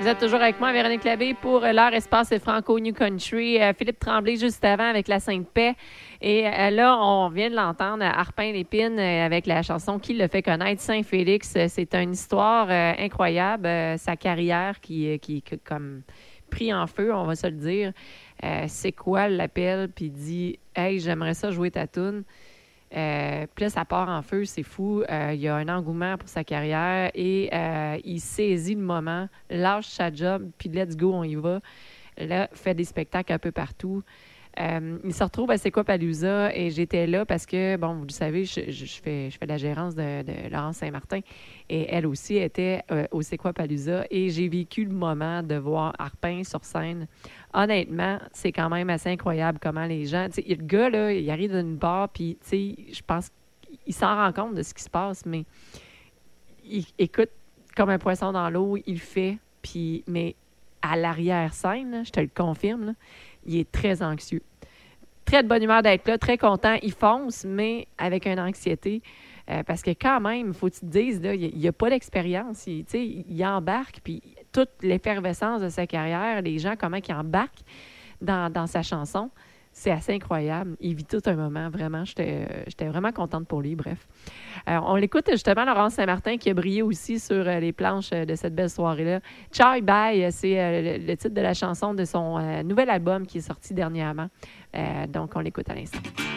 Vous êtes toujours avec moi, Véronique Labbé, pour l'heure espace Franco New Country. Philippe Tremblay juste avant avec la Sainte-Paix. Et là, on vient de l'entendre, Arpin Lépine avec la chanson Qui le fait connaître, Saint-Félix. C'est une histoire incroyable. Sa carrière qui est comme pris en feu, on va se le dire. C'est quoi l'appel? Puis il dit « Hey, j'aimerais ça jouer ta toune. » Puis là, ça part en feu, c'est fou. Il y a un engouement pour sa carrière et il saisit le moment, lâche sa job, puis let's go, on y va. Là, fait des spectacles un peu partout. Il se retrouve à C'est quoi Palooza et j'étais là parce que, bon, vous le savez, je fais la gérance de Laurence Saint-Martin et elle aussi était au C'est quoi Palooza et j'ai vécu le moment de voir Arpin sur scène. Honnêtement, c'est quand même assez incroyable comment les gens... Tu sais, le gars, là, il arrive d'une part puis, tu sais, je pense qu'il s'en rend compte de ce qui se passe, mais il écoute comme un poisson dans l'eau, il le fait, puis... Mais à l'arrière-scène, là, je te le confirme, là, il est très anxieux. Très de bonne humeur d'être là, très content. Il fonce, mais avec une anxiété. Parce que quand même, il faut que tu te dises, là, il n'y a pas d'expérience. Il embarque, puis toute l'effervescence de sa carrière, les gens, comment ils embarquent dans sa chanson, c'est assez incroyable. Il vit tout un moment, vraiment. J'étais vraiment contente pour lui, bref. On l'écoute justement, Laurence Saint-Martin, qui a brillé aussi sur les planches de cette belle soirée-là. Ciao Bye, c'est le titre de la chanson de son nouvel album qui est sorti dernièrement. Donc, on l'écoute à l'instant.